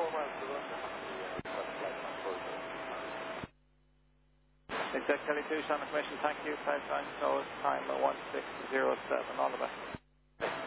Exec Kelly 2, Shannon Commission, thank you. Flight time, so time 1607, all the best.